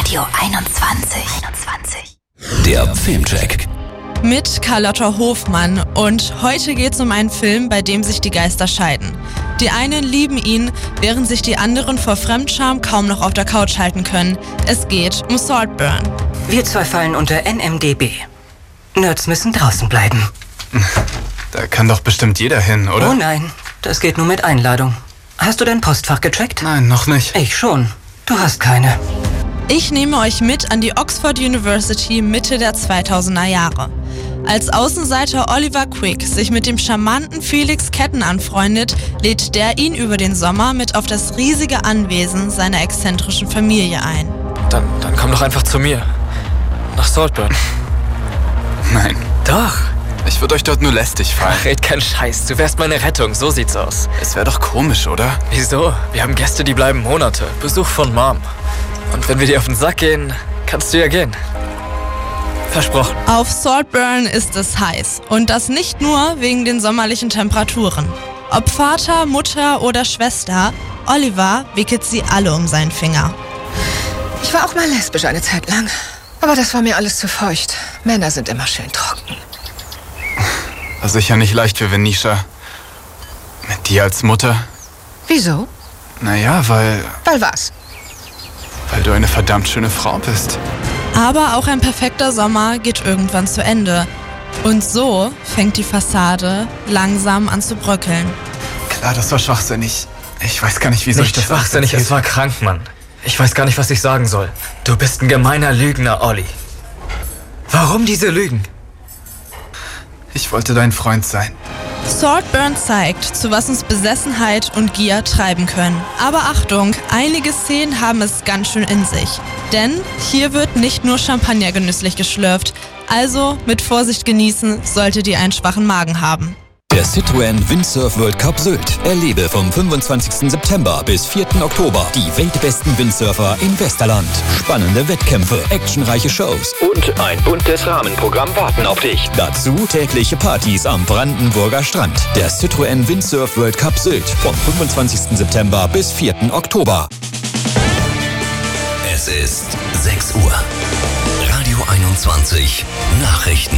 Radio 21. Der Filmcheck. Mit Carlotta Hofmann, und heute geht's um einen Film, bei dem sich die Geister scheiden. Die einen lieben ihn, während sich die anderen vor Fremdscham kaum noch auf der Couch halten können. Es geht um Saltburn. Wir zwei fallen unter NMDB. Nerds müssen draußen bleiben. Da kann doch bestimmt jeder hin, oder? Oh nein, das geht nur mit Einladung. Hast du dein Postfach gecheckt? Nein, noch nicht. Ich schon. Du hast keine. Ich nehme euch mit an die Oxford University Mitte der 2000er Jahre. Als Außenseiter Oliver Quick sich mit dem charmanten Felix Ketten anfreundet, lädt der ihn über den Sommer mit auf das riesige Anwesen seiner exzentrischen Familie ein. Dann komm doch einfach zu mir. Nach Saltburn. Nein. Doch. Ich würde euch dort nur lästig fallen. Ach, red keinen Scheiß. Du wärst meine Rettung. So sieht's aus. Es wäre doch komisch, oder? Wieso? Wir haben Gäste, die bleiben Monate. Besuch von Mom. Und wenn wir dir auf den Sack gehen, kannst du ja gehen. Versprochen. Auf Saltburn ist es heiß. Und das nicht nur wegen den sommerlichen Temperaturen. Ob Vater, Mutter oder Schwester, Oliver wickelt sie alle um seinen Finger. Ich war auch mal lesbisch eine Zeit lang. Aber das war mir alles zu feucht. Männer sind immer schön trocken. War sicher nicht leicht für Venetia. Mit dir als Mutter. Wieso? Naja, weil was? du eine verdammt schöne Frau bist. Aber auch ein perfekter Sommer geht irgendwann zu Ende. Und so fängt die Fassade langsam an zu bröckeln. Klar, das war schwachsinnig. Ich weiß gar nicht, wieso Nicht ich das schwachsinnig, es war krank, Mann. Ich weiß gar nicht, was ich sagen soll. Du bist ein gemeiner Lügner, Olli. Warum diese Lügen? Ich wollte dein Freund sein. Saltburn zeigt, zu was uns Besessenheit und Gier treiben können. Aber Achtung, einige Szenen haben es ganz schön in sich. Denn hier wird nicht nur Champagner genüsslich geschlürft. Also mit Vorsicht genießen, solltet ihr einen schwachen Magen haben. Der Citroën Windsurf World Cup Sylt. Erlebe vom 25. September bis 4. Oktober die weltbesten Windsurfer im Westerland. Spannende Wettkämpfe, actionreiche Shows und ein buntes Rahmenprogramm warten auf dich. Dazu tägliche Partys am Brandenburger Strand. Der Citroën Windsurf World Cup Sylt vom 25. September bis 4. Oktober. Es ist 6 Uhr. Radio 21 Nachrichten.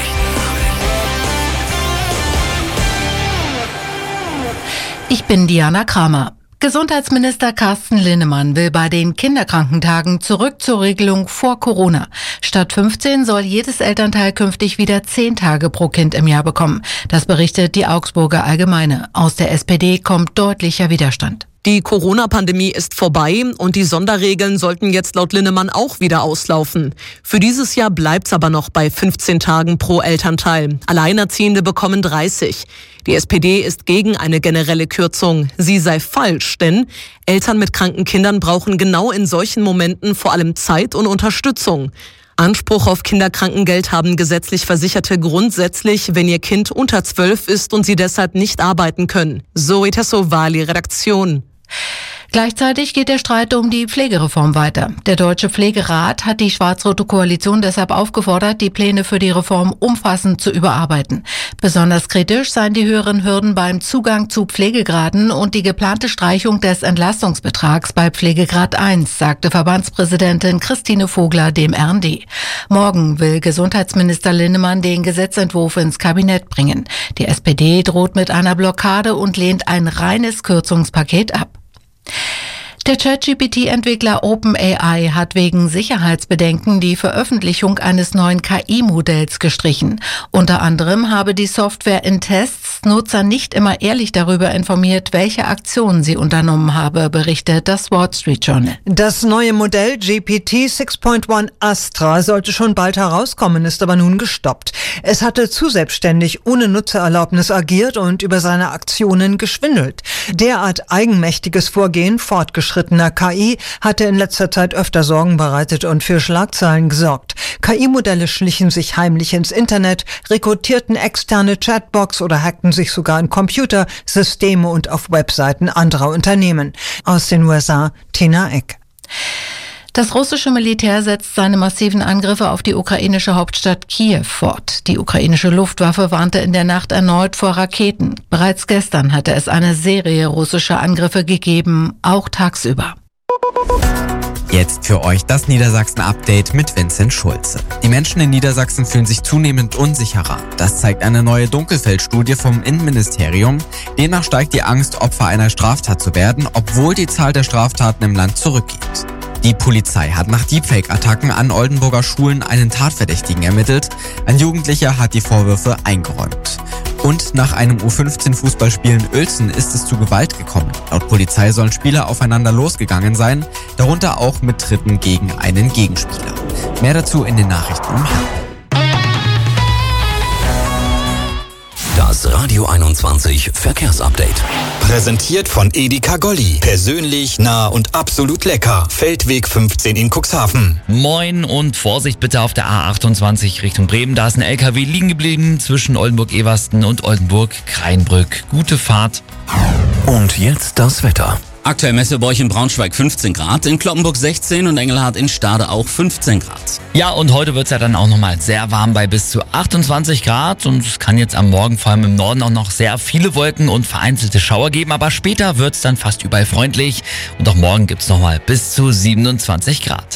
Ich bin Diana Kramer. Gesundheitsminister Carsten Linnemann will bei den Kinderkrankentagen zurück zur Regelung vor Corona. Statt 15 soll jedes Elternteil künftig wieder 10 Tage pro Kind im Jahr bekommen. Das berichtet die Augsburger Allgemeine. Aus der SPD kommt deutlicher Widerstand. Die Corona-Pandemie ist vorbei und die Sonderregeln sollten jetzt laut Linnemann auch wieder auslaufen. Für dieses Jahr bleibt's aber noch bei 15 Tagen pro Elternteil. Alleinerziehende bekommen 30. Die SPD ist gegen eine generelle Kürzung. Sie sei falsch, denn Eltern mit kranken Kindern brauchen genau in solchen Momenten vor allem Zeit und Unterstützung. Anspruch auf Kinderkrankengeld haben gesetzlich Versicherte grundsätzlich, wenn ihr Kind unter 12 ist und sie deshalb nicht arbeiten können. Zoe Tassovali, Redaktion. Gleichzeitig geht der Streit um die Pflegereform weiter. Der Deutsche Pflegerat hat die schwarz-rote Koalition deshalb aufgefordert, die Pläne für die Reform umfassend zu überarbeiten. Besonders kritisch seien die höheren Hürden beim Zugang zu Pflegegraden und die geplante Streichung des Entlastungsbetrags bei Pflegegrad 1, sagte Verbandspräsidentin Christine Vogler dem RND. Morgen will Gesundheitsminister Linnemann den Gesetzentwurf ins Kabinett bringen. Die SPD droht mit einer Blockade und lehnt ein reines Kürzungspaket ab. Der ChatGPT-Entwickler OpenAI hat wegen Sicherheitsbedenken die Veröffentlichung eines neuen KI-Modells gestrichen. Unter anderem habe die Software in Tests Nutzer nicht immer ehrlich darüber informiert, welche Aktionen sie unternommen habe, berichtet das Wall Street Journal. Das neue Modell GPT 6.1 Astra sollte schon bald herauskommen, ist aber nun gestoppt. Es hatte zu selbstständig ohne Nutzererlaubnis agiert und über seine Aktionen geschwindelt. Derart eigenmächtiges Vorgehen fortgeschrittener KI hatte in letzter Zeit öfter Sorgen bereitet und für Schlagzeilen gesorgt. KI-Modelle schlichen sich heimlich ins Internet, rekrutierten externe Chatbots oder hackten sich sogar in Computer, Systeme und auf Webseiten anderer Unternehmen. Aus den USA, Tina Eck. Das russische Militär setzt seine massiven Angriffe auf die ukrainische Hauptstadt Kiew fort. Die ukrainische Luftwaffe warnte in der Nacht erneut vor Raketen. Bereits gestern hatte es eine Serie russischer Angriffe gegeben, auch tagsüber. Jetzt für euch das Niedersachsen-Update mit Vincent Schulze. Die Menschen in Niedersachsen fühlen sich zunehmend unsicherer. Das zeigt eine neue Dunkelfeld-Studie vom Innenministerium. Demnach steigt die Angst, Opfer einer Straftat zu werden, obwohl die Zahl der Straftaten im Land zurückgeht. Die Polizei hat nach Deepfake-Attacken an Oldenburger Schulen einen Tatverdächtigen ermittelt. Ein Jugendlicher hat die Vorwürfe eingeräumt. Und nach einem U15-Fußballspiel in Uelzen ist es zu Gewalt gekommen. Laut Polizei sollen Spieler aufeinander losgegangen sein, darunter auch mit Tritten gegen einen Gegenspieler. Mehr dazu in den Nachrichten um halb. Das Radio 21 Verkehrsupdate. Präsentiert von Edeka Golli. Persönlich, nah und absolut lecker. Feldweg 15 in Cuxhaven. Moin und Vorsicht bitte auf der A28 Richtung Bremen. Da ist ein LKW liegen geblieben zwischen Oldenburg-Eversten und Oldenburg-Kreinbrück. Gute Fahrt. Und jetzt das Wetter. Aktuell Messeburg in Braunschweig 15 Grad, in Cloppenburg 16 und Engelhardt in Stade auch 15 Grad. Ja, und heute wird's ja dann auch nochmal sehr warm bei bis zu 28 Grad und es kann jetzt am Morgen vor allem im Norden auch noch sehr viele Wolken und vereinzelte Schauer geben, aber später wird's dann fast überall freundlich und auch morgen gibt's nochmal bis zu 27 Grad.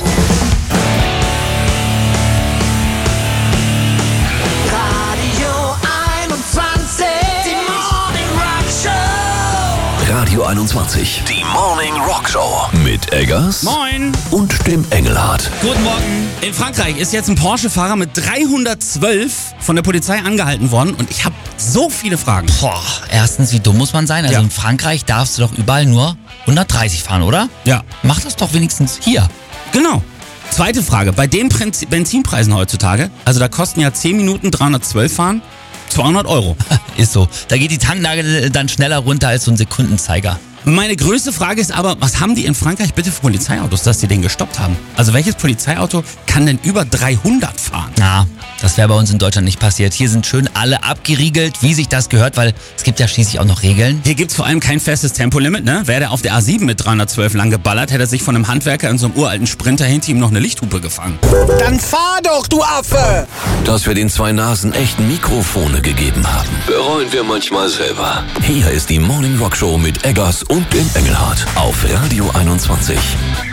Radio 21, die Morning Rock Show mit Eggers. Moin. Und dem Engelhardt. Guten Morgen. In Frankreich ist jetzt ein Porsche-Fahrer mit 312 von der Polizei angehalten worden und ich habe so viele Fragen. Erstens, wie dumm muss man sein? Also in Frankreich darfst du doch überall nur 130 fahren, oder? Ja. Mach das doch wenigstens hier. Genau. Zweite Frage, bei den Benzinpreisen heutzutage, also da kosten ja 10 Minuten 312 fahren, 200 €. Ist so. Da geht die Tanknadel dann schneller runter als so ein Sekundenzeiger. Meine größte Frage ist aber, was haben die in Frankreich bitte für Polizeiautos, dass die den gestoppt haben? Also welches Polizeiauto kann denn über 300 fahren? Na, das wäre bei uns in Deutschland nicht passiert. Hier sind schön alle abgeriegelt, wie sich das gehört, weil es gibt ja schließlich auch noch Regeln. Hier gibt's vor allem kein festes Tempolimit, ne? Wäre der auf der A7 mit 312 lang geballert, hätte er sich von einem Handwerker in so einem uralten Sprinter hinter ihm noch eine Lichthupe gefangen. Dann fahr doch, du Affe! Dass wir den zwei Nasen echt Mikrofone gegeben haben, bereuen wir manchmal selber. Hier ist die Morning Rock Show mit Eggers und dem Engelhardt auf Radio 21.